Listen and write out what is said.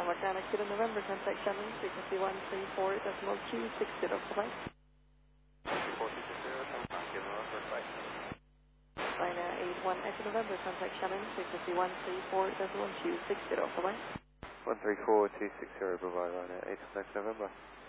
Volcanic Kilo November, contact Shannon, frequency 134.260, bye-bye. 134.260, Kilo November, bye. China 81 Echo November, contact Shannon, frequency 134.260, bye-bye. 134.260, bye-bye, Liner 8 November.